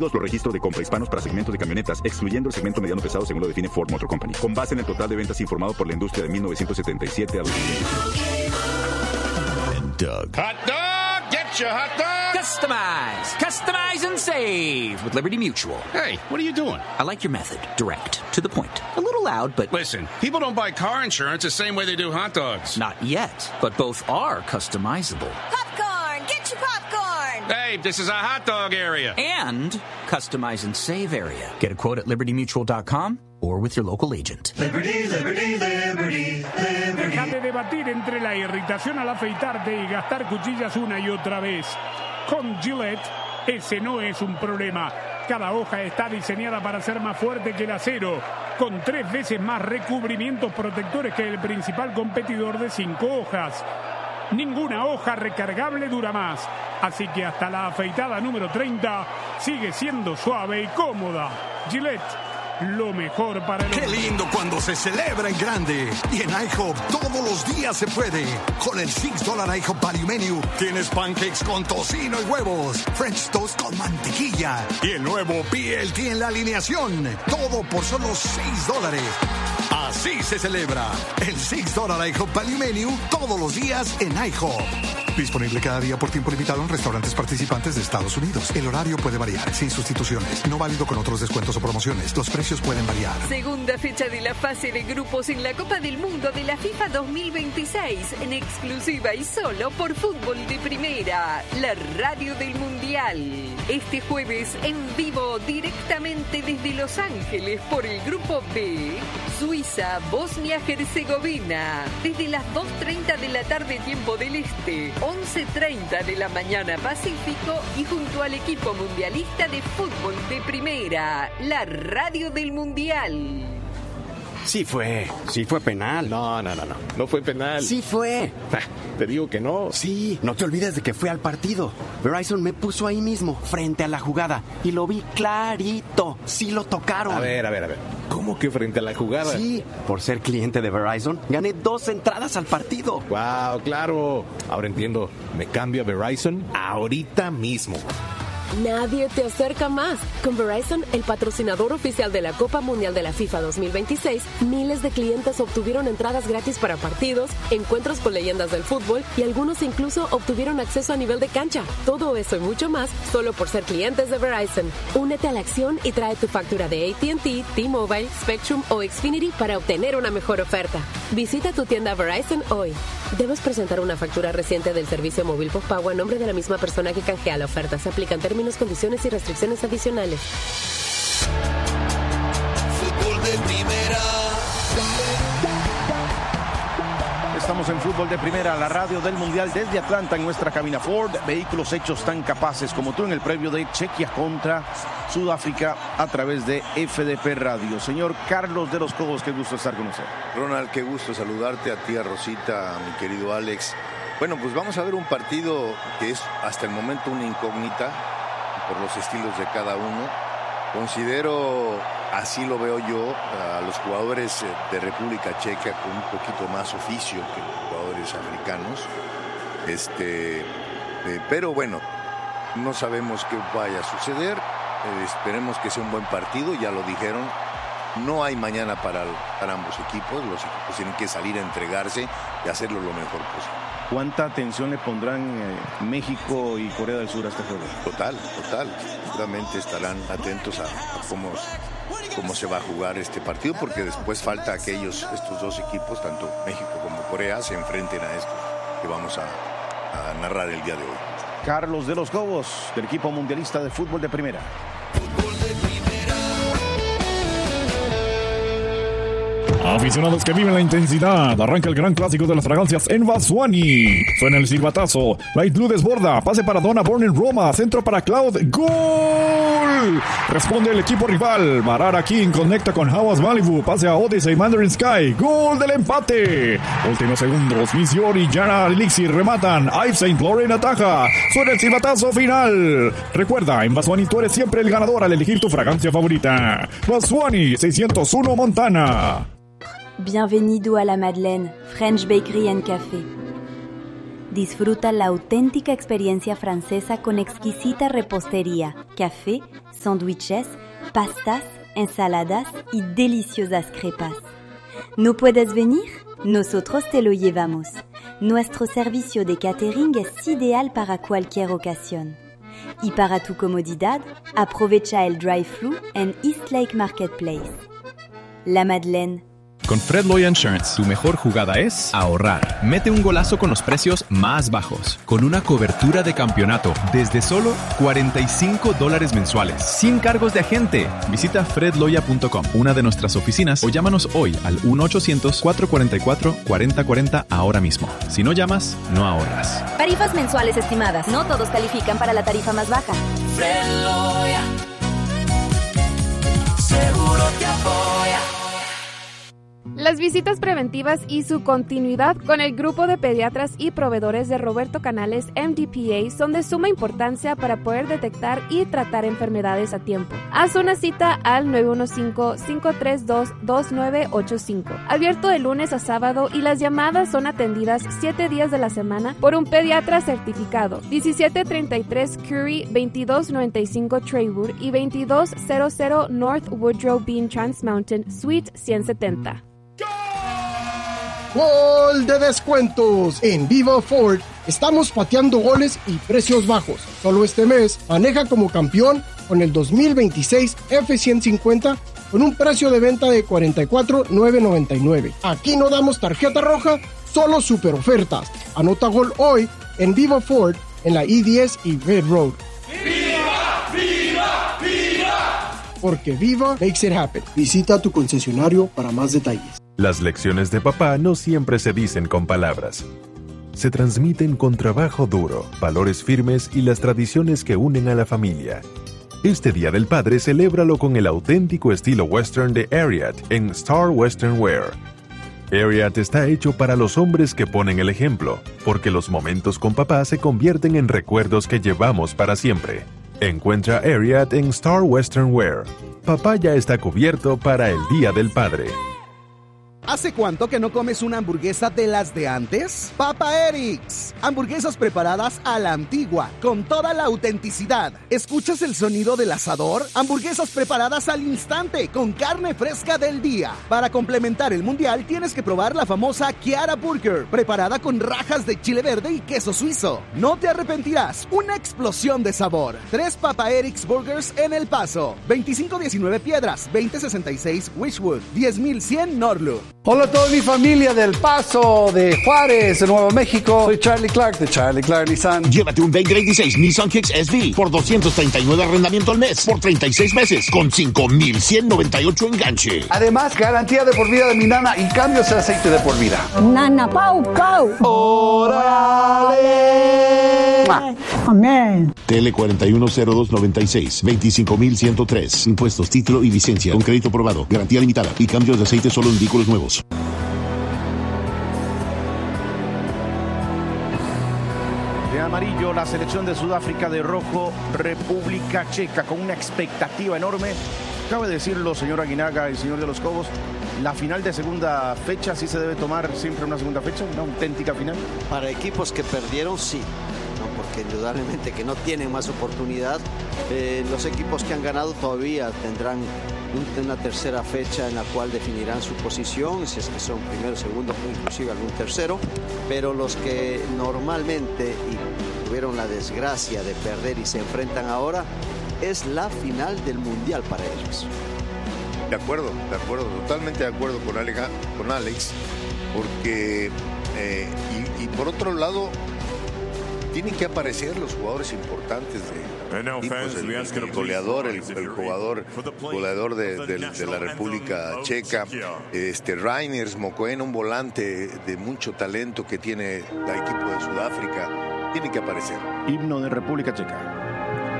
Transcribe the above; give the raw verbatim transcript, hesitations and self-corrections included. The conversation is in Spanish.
Válidos los registros de compra hispanos para segmentos de camionetas, excluyendo el segmento mediano pesado según lo define Ford Motor Company. Con base en el total de ventas informado por la industria de mil novecientos setenta y siete a dos mil veinte. Doug. Hot dog! Get your hot dog! Customize! Customize and save with Liberty Mutual. Hey, what are you doing? I like your method. Direct. To the point. A little loud, but... Listen, people don't buy car insurance the same way they do hot dogs. Not yet, but both are customizable. Popcorn! Get your popcorn! Hey, this is a hot dog area. And customize and save area. Get a quote at liberty mutual dot com or with your local agent. Liberty, Liberty, Liberty, Liberty. Deja de debatir entre la irritación al afeitarte y gastar cuchillas una y otra vez. Con Gillette, ese no es un problema. Cada hoja está diseñada para ser más fuerte que el acero, con tres veces más recubrimientos protectores que el principal competidor de cinco hojas. Ninguna hoja recargable dura más, así que hasta la afeitada número treinta sigue siendo suave y cómoda. Gillette, lo mejor para el... ¡Qué lindo cuando se celebra en grande! Y en IHOP todos los días se puede. Con el seis dólares IHOP Value Menu tienes pancakes con tocino y huevos, French toast con mantequilla y el nuevo B L T en la alineación. Todo por solo seis dólares. Así se celebra el seis dólares IHOP Value Menu todos los días en IHOP. Disponible cada día por tiempo limitado en restaurantes participantes de Estados Unidos. El horario puede variar, sin sustituciones. No válido con otros descuentos o promociones. Los precios pueden variar. Segunda fecha de la fase de grupos en la Copa del Mundo de la FIFA dos mil veintiséis. En exclusiva y solo por Fútbol de Primera, la radio del Mundial. Este jueves en vivo directamente desde Los Ángeles por el Grupo B. Suiza, Bosnia-Herzegovina. Desde las dos treinta de la tarde tiempo del Este. once treinta de la mañana Pacífico y junto al equipo mundialista de fútbol de primera, la radio del Mundial. Sí fue, sí fue penal. No, no, no, no, no fue penal. Sí fue. Te digo que no. Sí, no te olvides de que fue al partido. Verizon me puso ahí mismo, frente a la jugada, y lo vi clarito. Sí lo tocaron. A ver, a ver, a ver. ¿Cómo que frente a la jugada? Sí, por ser cliente de Verizon, gané dos entradas al partido. Wow, claro. Ahora entiendo. Me cambio a Verizon ahorita mismo. Nadie te acerca más. Con Verizon, el patrocinador oficial de la Copa Mundial de la FIFA dos mil veintiséis, miles de clientes obtuvieron entradas gratis para partidos, encuentros con leyendas del fútbol y algunos incluso obtuvieron acceso a nivel de cancha. Todo eso y mucho más solo por ser clientes de Verizon. Únete a la acción y trae tu factura de A T and T, T-Mobile, Spectrum o Xfinity para obtener una mejor oferta. Visita tu tienda Verizon hoy. Debes presentar una factura reciente del servicio móvil postpago a nombre de la misma persona que canjea la oferta. Se aplican términos, condiciones y restricciones adicionales. Fútbol de Primera. Estamos en Fútbol de Primera, la radio del Mundial desde Atlanta en nuestra cabina Ford. Vehículos hechos tan capaces como tú en el previo de Chequia contra Sudáfrica a través de F D P Radio. Señor Carlos de los Cobos, qué gusto estar con usted. Ronald, qué gusto saludarte, a ti, a Rosita, a mi querido Alex. Bueno, pues vamos a ver un partido que es hasta el momento una incógnita por los estilos de cada uno. Considero, así lo veo yo, a los jugadores de República Checa con un poquito más oficio que los jugadores africanos. Este, eh, pero bueno, no sabemos qué vaya a suceder. Eh, esperemos que sea un buen partido, ya lo dijeron. No hay mañana para, para ambos equipos. Los equipos tienen que salir a entregarse y hacerlo lo mejor posible. ¿Cuánta atención le pondrán eh, México y Corea del Sur a este juego? Total, total. Seguramente estarán atentos a, a cómo, cómo se va a jugar este partido, porque después falta que ellos, estos dos equipos, tanto México como Corea, se enfrenten a esto que vamos a, a narrar el día de hoy. Carlos de los Cobos, del equipo mundialista de fútbol de primera. Aficionados que viven la intensidad, arranca el gran clásico de las fragancias en Vasuani. Suena el silbatazo, Light Blue desborda, pase para Donna Born en Roma, centro para Cloud, ¡gol! Responde el equipo rival, Marara King conecta con Hawas Malibu, pase a Odyssey Mandarin Sky, ¡gol del empate! Últimos segundos, Misior y Jana Elixir rematan, Yves Saint Laurent ataja, suena el silbatazo final. Recuerda, en Vasuani tú eres siempre el ganador al elegir tu fragancia favorita. Vasuani seiscientos uno Montana. Bienvenido a la Madeleine, French Bakery and Café. Disfruta la auténtica experiencia francesa con exquisita repostería, café, sándwiches, pastas, ensaladas y deliciosas crepas. ¿No puedes venir? Nosotros te lo llevamos. Nuestro servicio de catering es ideal para cualquier ocasión. Y para tu comodidad, aprovecha el drive-thru en East Lake Marketplace. La Madeleine. Con Fred Loya Insurance, tu mejor jugada es ahorrar. Mete un golazo con los precios más bajos, con una cobertura de campeonato desde solo cuarenta y cinco dólares mensuales, sin cargos de agente. Visita fred loya punto com, una de nuestras oficinas, o llámanos hoy al uno ochocientos, cuatro cuatro cuatro, cuatro cero cuatro cero ahora mismo. Si no llamas, no ahorras. Tarifas mensuales estimadas. No todos califican para la tarifa más baja. Fred Loya, seguro te apoya. Las visitas preventivas y su continuidad con el grupo de pediatras y proveedores de Roberto Canales M D P A son de suma importancia para poder detectar y tratar enfermedades a tiempo. Haz una cita al nueve uno cinco, cinco tres dos, dos nueve ocho cinco. Abierto de lunes a sábado y las llamadas son atendidas siete días de la semana por un pediatra certificado. diecisiete treinta y tres Curie, veintidós noventa y cinco Traywood y veintidós cero cero North Woodrow Bean Trans Mountain, Suite ciento setenta. ¡Gol de descuentos! En Viva Ford estamos pateando goles y precios bajos. Solo este mes, maneja como campeón con el dos mil veintiséis F ciento cincuenta con un precio de venta de cuarenta y cuatro mil novecientos noventa y nueve. Aquí no damos tarjeta roja, solo super ofertas. Anota gol hoy en Viva Ford en la I diez y Red Road. ¡Viva! ¡Viva! ¡Viva! Porque Viva makes it happen. Visita tu concesionario para más detalles. Las lecciones de papá no siempre se dicen con palabras. Se transmiten con trabajo duro, valores firmes y las tradiciones que unen a la familia. Este Día del Padre celébralo con el auténtico estilo western de Ariat en Star Western Wear. Ariat está hecho para los hombres que ponen el ejemplo, porque los momentos con papá se convierten en recuerdos que llevamos para siempre. Encuentra Ariat en Star Western Wear. Papá ya está cubierto para el Día del Padre. ¿Hace cuánto que no comes una hamburguesa de las de antes? Papa Eric's. Hamburguesas preparadas a la antigua, con toda la autenticidad. ¿Escuchas el sonido del asador? Hamburguesas preparadas al instante, con carne fresca del día. Para complementar el mundial, tienes que probar la famosa Chiara Burger, preparada con rajas de chile verde y queso suizo. No te arrepentirás. Una explosión de sabor. Tres Papa Eric's Burgers en El Paso. veinticinco diecinueve Piedras, veinte sesenta y seis Wishwood, diez mil cien Norwood. Hola a toda mi familia del Paso, de Juárez, de Nuevo México. Soy Charlie Clark de Charlie Clark Nissan. Llévate un dos mil veintiséis Nissan Kicks S V por doscientos treinta y nueve arrendamiento al mes por treinta y seis meses con cinco mil ciento noventa y ocho enganche. Además, garantía de por vida de mi nana y cambios de aceite de por vida. Nana Pau Pau. ¡Órale! Amén. T L cuatro uno cero dos nueve seis, veinticinco mil ciento tres. Impuestos, título y licencia. Con crédito aprobado. Garantía limitada. Y cambios de aceite solo en vehículos nuevos. De amarillo, la selección de Sudáfrica, de rojo, República Checa, con una expectativa enorme. Cabe decirlo, señor Aguinaga y señor de los Cobos, la final de segunda fecha sí se debe tomar siempre una segunda fecha, una auténtica final. Para equipos que perdieron, sí. No, porque indudablemente que no tienen más oportunidad. Eh, los equipos que han ganado todavía tendrán un, una tercera fecha en la cual definirán su posición, si es que son primero, segundo, inclusive algún tercero. Pero los que normalmente y tuvieron la desgracia de perder y se enfrentan ahora, es la final del Mundial para ellos. De acuerdo, de acuerdo, totalmente de acuerdo con Alex, con Alex porque, eh, y, y por otro lado, tienen que aparecer los jugadores importantes de equipos, el, el goleador, el, el jugador goleador de, de, de la República Checa, este Reiners Mokoena, un volante de mucho talento que tiene el equipo de Sudáfrica, tiene que aparecer. Himno de República Checa.